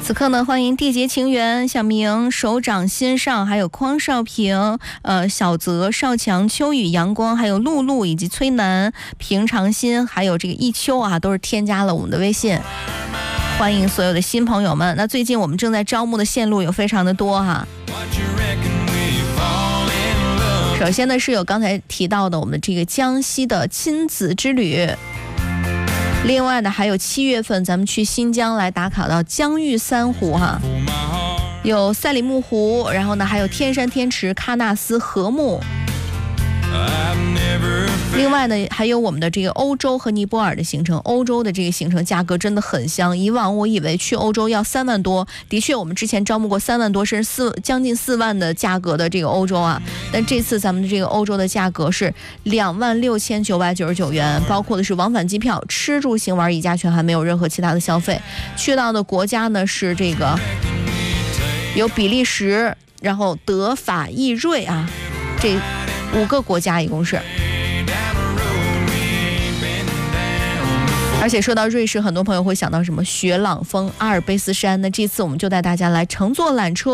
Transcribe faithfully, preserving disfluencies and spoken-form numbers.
此刻呢，欢迎缔结情缘、小明、首长、新上，还有匡少平、呃小泽、少强、秋雨、阳光，还有露露以及崔楠、平常心，还有这个一秋啊，都是添加了我们的微信。欢迎所有的新朋友们。那最近我们正在招募的线路有非常的多哈。首先呢是有刚才提到的我们的这个江西的亲子之旅。另外呢，还有七月份咱们去新疆来打卡到疆域三湖哈，有赛里木湖，然后呢还有天山天池、喀纳斯禾木。另外呢，还有我们的这个欧洲和尼泊尔的行程。欧洲的这个行程价格真的很香，以往我以为去欧洲要三万多，的确我们之前招募过三万多甚至四将近四万的价格的这个欧洲啊，但这次咱们的这个欧洲的价格是两万六千九百九十九元，包括的是往返机票、吃住行玩一价全，还没有任何其他的消费。去到的国家呢是这个有比利时，然后德法意瑞啊，这五个国家一共是。而且说到瑞士，很多朋友会想到什么雪朗峰、阿尔卑斯山，那这次我们就带大家来乘坐缆车